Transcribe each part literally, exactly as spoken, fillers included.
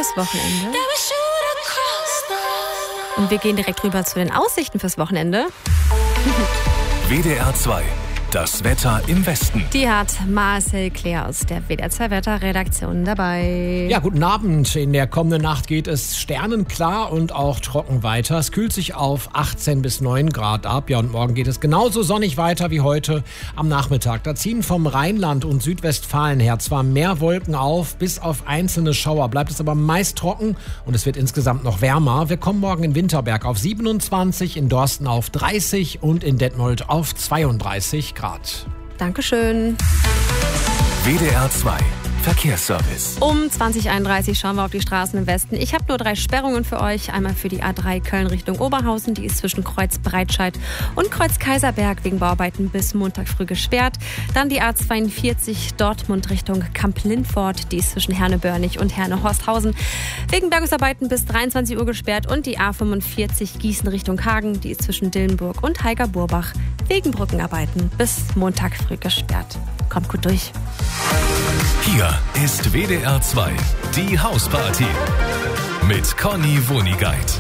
fürs Wochenende. Und wir gehen direkt rüber zu den Aussichten fürs Wochenende. W D R zwei. Das Wetter im Westen. Die hat Marcel Claire aus der W D R zwei Wetterredaktion dabei. Ja, guten Abend. In der kommenden Nacht geht es sternenklar und auch trocken weiter. Es kühlt sich auf achtzehn bis neun Grad ab. Ja, und morgen geht es genauso sonnig weiter wie heute am Nachmittag. Da ziehen vom Rheinland und Südwestfalen her zwar mehr Wolken auf, bis auf einzelne Schauer bleibt es aber meist trocken und es wird insgesamt noch wärmer. Wir kommen morgen in Winterberg auf siebenundzwanzig, in Dorsten auf dreißig und in Detmold auf zweiunddreißig Grad. Dankeschön. W D R zwei Verkehrsservice. Um zwanzig Uhr einunddreißig schauen wir auf die Straßen im Westen. Ich habe nur drei Sperrungen für euch. Einmal für die A drei Köln Richtung Oberhausen. Die ist zwischen Kreuz Breitscheid und Kreuz Kaiserberg wegen Bauarbeiten bis Montag früh gesperrt. Dann die A zweiundvierzig Dortmund Richtung Kamp-Lindfort. Die ist zwischen Herne-Börnig und Herne-Horsthausen wegen Bergungsarbeiten bis dreiundzwanzig Uhr gesperrt. Und die A fünfundvierzig Gießen Richtung Hagen. Die ist zwischen Dillenburg und Heiger-Burbach wegen Brückenarbeiten bis Montag früh gesperrt. Kommt gut durch. Hier ist W D R zwei, die Hausparty mit Conny Wonigkeit.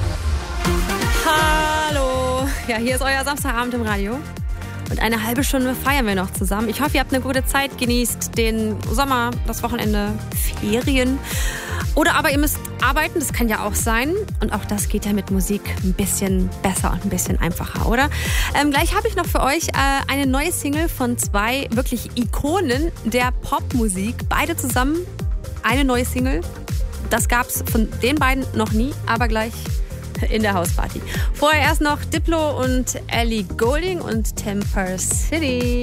Hallo, ja, hier ist euer Samstagabend im Radio. Und eine halbe Stunde feiern wir noch zusammen. Ich hoffe, ihr habt eine gute Zeit, genießt den Sommer, das Wochenende, Ferien. Oder aber ihr müsst arbeiten, das kann ja auch sein. Und auch das geht ja mit Musik ein bisschen besser und ein bisschen einfacher, oder? Ähm, gleich habe ich noch für euch äh, eine neue Single von zwei wirklich Ikonen der Popmusik. Beide zusammen, eine neue Single. Das gab es von den beiden noch nie, aber gleich in der Hausparty. Vorher erst noch Diplo und Ellie Goulding und Temper City.